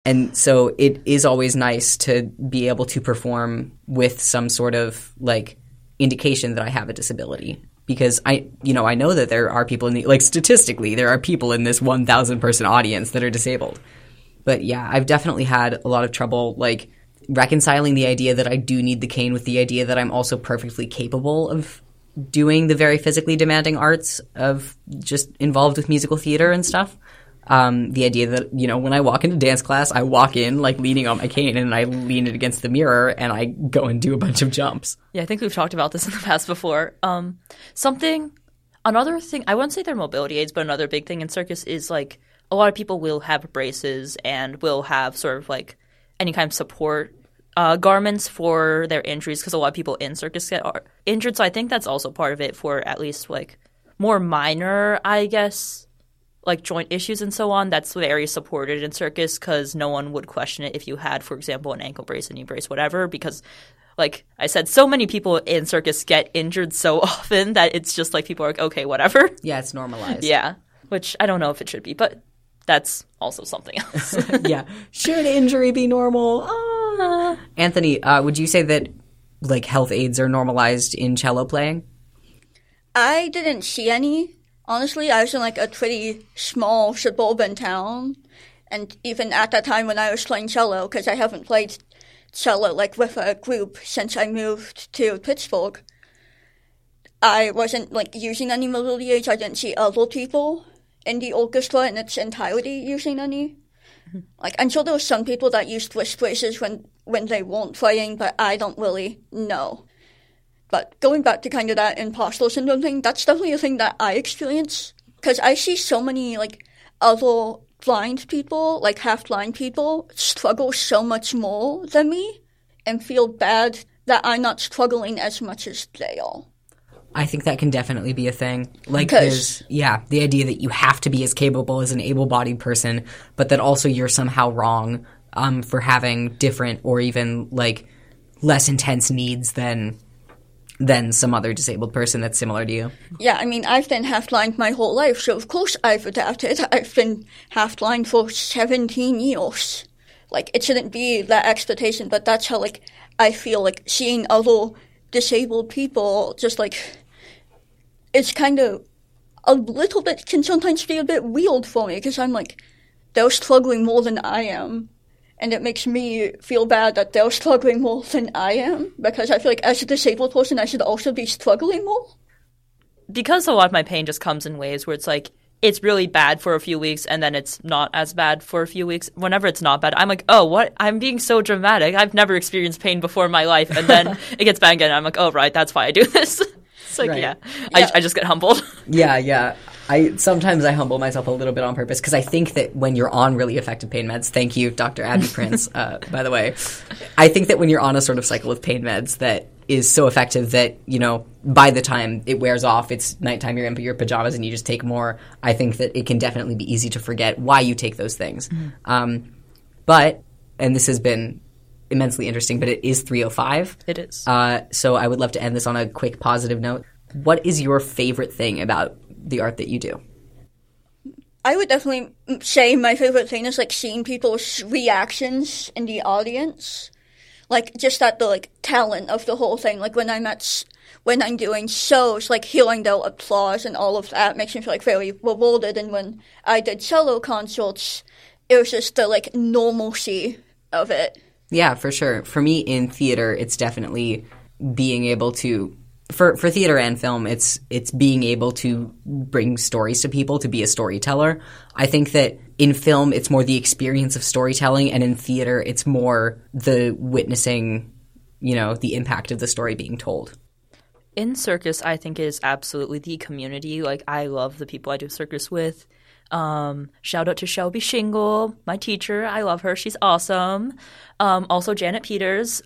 And so it is always nice to be able to perform with some sort of like indication that I have a disability, because I know that there are people statistically there are people in this 1,000 person audience that are disabled. But yeah, I've definitely had a lot of trouble like reconciling the idea that I do need the cane with the idea that I'm also perfectly capable of doing the very physically demanding arts of just involved with musical theater and stuff. The idea that, when I walk into dance class, I walk in like leaning on my cane and I lean it against the mirror and I go and do a bunch of jumps. Yeah, I think we've talked about this in the past before. Another thing, I wouldn't say they're mobility aids, but another big thing in circus is like a lot of people will have braces and will have sort of like any kind of support garments for their injuries, because a lot of people in circus get injured. So I think that's also part of it for at least like more minor, I guess, like joint issues and so on. That's very supported in circus because no one would question it if you had, for example, an ankle brace, a knee brace, whatever, because like I said, so many people in circus get injured so often that it's just like people are like, okay, whatever. Yeah, it's normalized. Yeah, which I don't know if it should be, but that's also something else. Yeah. Should injury be normal? Anthony, would you say that like health aids are normalized in cello playing? I didn't see any. Honestly, I was in like a pretty small suburban town, and even at that time when I was playing cello, because I haven't played cello like with a group since I moved to Pittsburgh, I wasn't like using any mobility aids. I didn't see other people in the orchestra in its entirety using any. Like, I'm sure there were some people that used wrist braces when they weren't playing, but I don't really know. But going back to kind of that imposter syndrome thing, that's definitely a thing that I experience. Because I see so many, like, other blind people, like half-blind people, struggle so much more than me and feel bad that I'm not struggling as much as they are. I think that can definitely be a thing. Like, there's, the idea that you have to be as capable as an able-bodied person, but that also you're somehow wrong for having different or even, like, less intense needs than some other disabled person that's similar to you. Yeah, I mean, I've been half-blind my whole life, so of course I've adapted. I've been half-blind for 17 years. Like, it shouldn't be that expectation, but that's how, like, I feel like seeing other disabled people just, like, it's kind of a little bit, can sometimes be a bit weird for me, because I'm like, they're struggling more than I am. And it makes me feel bad that they're struggling more than I am, because I feel like as a disabled person, I should also be struggling more. Because a lot of my pain just comes in waves where it's like, it's really bad for a few weeks and then it's not as bad for a few weeks. Whenever it's not bad, I'm like, oh, what? I'm being so dramatic. I've never experienced pain before in my life. And then it gets bad again. I'm like, oh, right, that's why I do this. It's like, right. I just get humbled. Yeah. Sometimes I humble myself a little bit on purpose, because I think that when you're on really effective pain meds, thank you, Dr. Abby Prince, by the way, I think that when you're on a sort of cycle of pain meds that is so effective that, by the time it wears off, it's nighttime, you're in your pajamas and you just take more, I think that it can definitely be easy to forget why you take those things. Mm-hmm. But, and this has been immensely interesting, but it is 3:05. It is. So I would love to end this on a quick positive note. What is your favorite thing about the art that you do? I would definitely say my favorite thing is, like, seeing people's reactions in the audience. Like, just that the, like, talent of the whole thing. Like, when I'm doing shows, like, hearing their applause and all of that makes me feel, like, very rewarded. And when I did cello concerts, it was just the, like, normalcy of it. Yeah, for sure. For me in theater, it's definitely being able to, for theater and film, it's being able to bring stories to people, to be a storyteller. I think that in film, it's more the experience of storytelling, and in theater, it's more the witnessing, the impact of the story being told. In circus, I think it is absolutely the community. Like, I love the people I do circus with. Shout out to Shelby Shingle, my teacher. I love her. She's awesome. Also Janet Peters.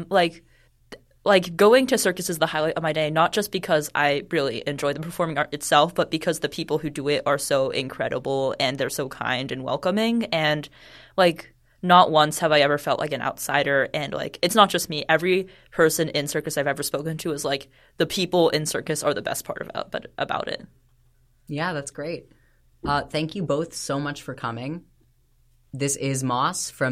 Like going to circus is the highlight of my day, not just because I really enjoy the performing art itself, but because the people who do it are so incredible and they're so kind and welcoming. And like, not once have I ever felt like an outsider. And like, it's not just me. Every person in circus I've ever spoken to is like, the people in circus are the best part about it. Yeah, that's great. Thank you both so much for coming. This is Moss from